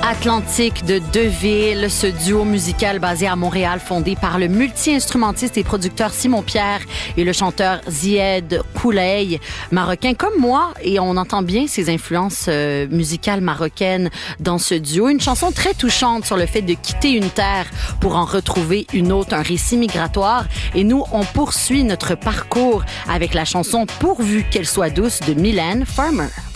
Atlantique de Deville, ce duo musical basé à Montréal, fondé par le multi-instrumentiste et producteur Simon Pierre et le chanteur Zied Kouley, marocain comme moi, et on entend bien ses influences musicales marocaines dans ce duo. Une chanson très touchante sur le fait de quitter une terre pour en retrouver une autre, un récit migratoire. Et nous, on poursuit notre parcours avec la chanson Pourvu qu'elle soit douce de Mylène Farmer.